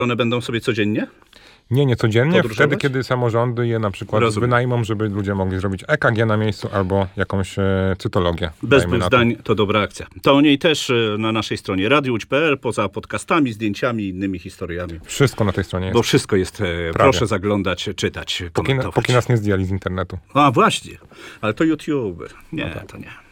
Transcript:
One będą sobie codziennie? Nie codziennie, Podróżować? wtedy, kiedy samorządy je na przykład wynajmą, żeby ludzie mogli zrobić EKG na miejscu albo jakąś cytologię. Bez dwóch zdań to dobra akcja. To o niej też na naszej stronie radiowłódź.pl, poza podcastami, zdjęciami i innymi historiami. Wszystko na tej stronie jest. Bo wszystko jest, proszę zaglądać, czytać, komentować. Póki nas nie zdjęli z internetu. A właśnie, ale to YouTube. Nie, to nie.